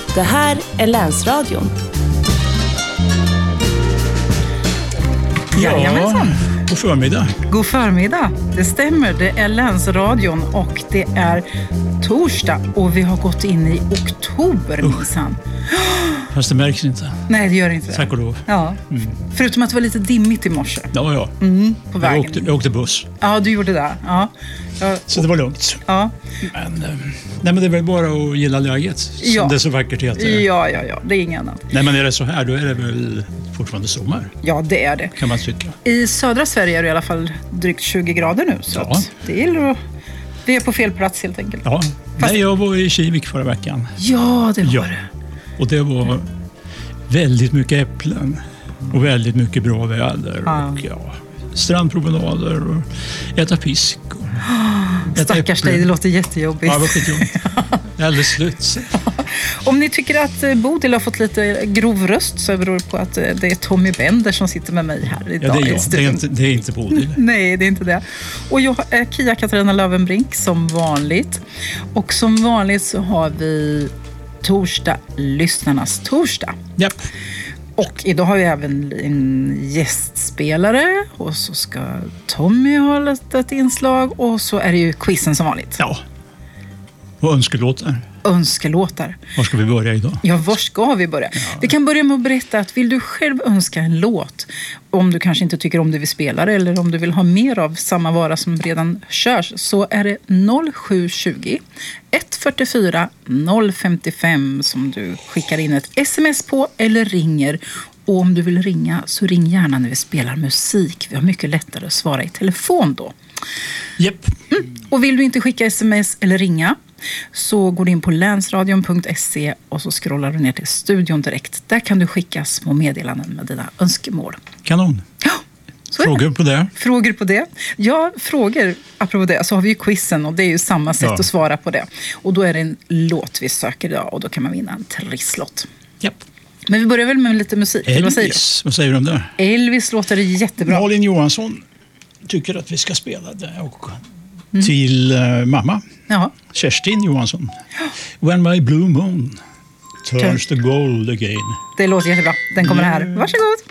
Det här är Länsradion. Jajamensan. God förmiddag. God förmiddag, det stämmer. Det är Länsradion och det är torsdag och vi har gått in i oktober minsann. Fast det märks inte. Nej, det gör inte det. Tack och lov. Ja. Förutom att det var lite dimmigt i morse. Ja. På vägen. Jag åkte buss. Ja, du gjorde det. Ja. Så det var lugnt. Ja. Men det är väl bara att gilla läget. Som det så vackert heter. Ja. Det är inget annat. Nej, men är det så här, då är det väl fortfarande sommar. Ja, det är det. Kan man tycka. I södra Sverige är det i alla fall drygt 20 grader nu. Så att det är vi är på fel plats helt enkelt. Ja, jag var i Kivik förra veckan. Ja, det var det. Och det var väldigt mycket äpplen och väldigt mycket bra väder. Och strandpromenader och äta fisk. Stackars dig, det låter jättejobbigt. Ja, det var skitjobbigt. Det är alldeles slut. Om ni tycker att Bodil har fått lite grov röst så beror det på att det är Tommy Bender som sitter med mig här idag. Ja, det är inte Bodil. Nej, det är inte det. Och jag är Kia Katarina Lövenbrink som vanligt. Och som vanligt så har vi torsdag, lyssnarnas torsdag. Japp. Och idag har vi även en gästspelare och så ska Tommy ha ett inslag och så är det ju quizen som vanligt. Ja, och önskelåtar. Var ska vi börja idag? Ja, var ska vi börja? Ja. Vi kan börja med att berätta att vill du själv önska en låt, om du kanske inte tycker om det vi spelar eller om du vill ha mer av samma vara som redan körs, så är det 0720 144 055 som du skickar in ett sms på eller ringer. Och om du vill ringa så ring gärna när vi spelar musik. Vi har mycket lättare att svara i telefon då. Japp. Och vill du inte skicka sms eller ringa så går du in på länsradion.se och så scrollar du ner till studion direkt. Där kan du skicka små meddelanden med dina önskemål. Kanon. Ja, frågor på det? Frågor på det? Ja, frågor. Apropå det så har vi ju quizen och det är ju samma sätt att svara på det. Och då är det en låt vi söker idag och då kan man vinna en trisslott. Japp. Men vi börjar väl med lite musik. Elvis, vad säger du om det? Elvis låter jättebra. Malin Johansson tycker att vi ska spela det och till mamma. Ja. Kerstin Johansson. When my blue moon turns to gold again. Det låter jättebra. Den kommer här. Varsågod.